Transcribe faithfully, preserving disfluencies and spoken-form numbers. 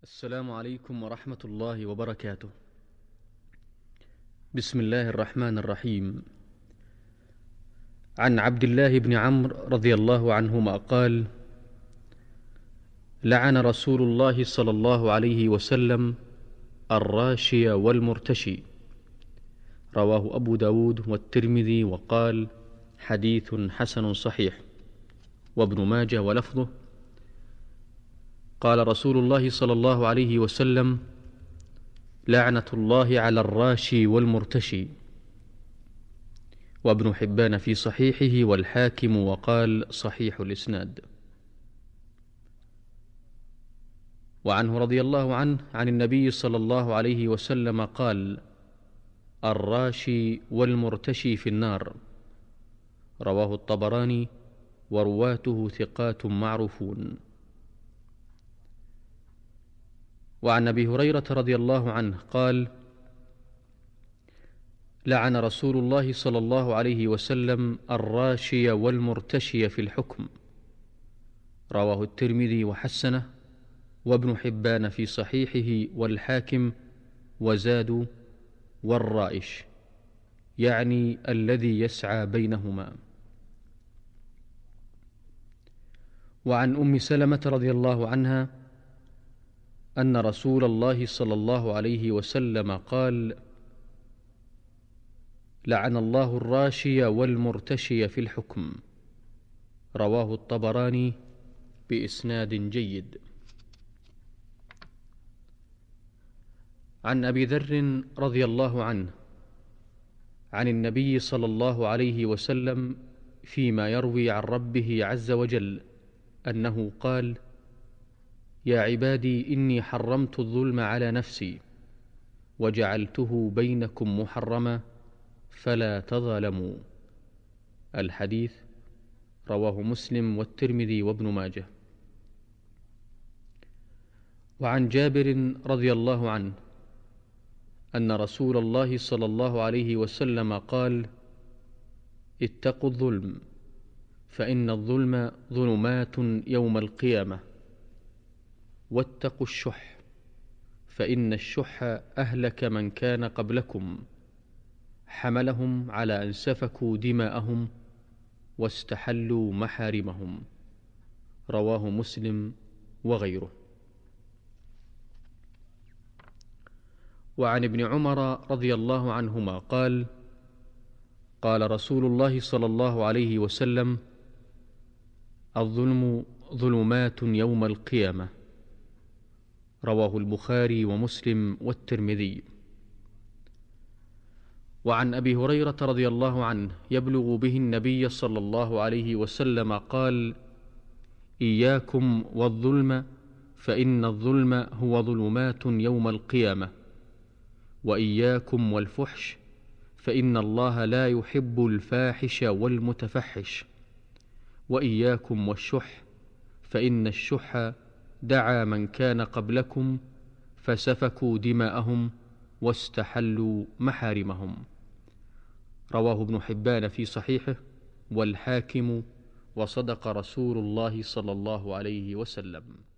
السلام عليكم ورحمة الله وبركاته. بسم الله الرحمن الرحيم. عن عبد الله بن عمرو رضي الله عنهما قال: لعن رسول الله صلى الله عليه وسلم الراشي والمرتشي. رواه أبو داود والترمذي وقال: حديث حسن صحيح. وابن ماجه ولفظه: قال رسول الله صلى الله عليه وسلم: لعنة الله على الراشي والمرتشي. وابن حبان في صحيحه والحاكم وقال: صحيح الإسناد. وعنه رضي الله عنه عن النبي صلى الله عليه وسلم قال: الراشي والمرتشي في النار. رواه الطبراني ورواته ثقات معروفون. وعن أبي هريرة رضي الله عنه قال: لعن رسول الله صلى الله عليه وسلم الراشي والمرتشي في الحكم. رواه الترمذي وحسنه، وابن حبان في صحيحه والحاكم، وزادوا: والرائش، يعني الذي يسعى بينهما. وعن أم سلمة رضي الله عنها أن رسول الله صلى الله عليه وسلم قال: لعن الله الراشي والمرتشي في الحكم. رواه الطبراني بإسناد جيد. عن أبي ذر رضي الله عنه عن النبي صلى الله عليه وسلم فيما يروي عن ربه عز وجل أنه قال: يا عبادي إني حرمت الظلم على نفسي وجعلته بينكم محرما فلا تظالموا. الحديث رواه مسلم والترمذي وابن ماجه. وعن جابر رضي الله عنه أن رسول الله صلى الله عليه وسلم قال: اتقوا الظلم فإن الظلم ظلمات يوم القيامة، واتقوا الشح فإن الشح أهلك من كان قبلكم، حملهم على أن سفكوا دماءهم واستحلوا محارمهم. رواه مسلم وغيره. وعن ابن عمر رضي الله عنهما قال: قال رسول الله صلى الله عليه وسلم: الظلم ظلمات يوم القيامة. رواه البخاري ومسلم والترمذي. وعن أبي هريرة رضي الله عنه يبلغ به النبي صلى الله عليه وسلم قال: إياكم والظلم فإن الظلم هو ظلمات يوم القيامة، وإياكم والفحش فإن الله لا يحب الفاحش والمتفحش، وإياكم والشح فإن الشح دعا من كان قبلكم فسفكوا دماءهم واستحلوا محارمهم. رواه ابن حبان في صحيحه والحاكم، وصدق رسول الله صلى الله عليه وسلم.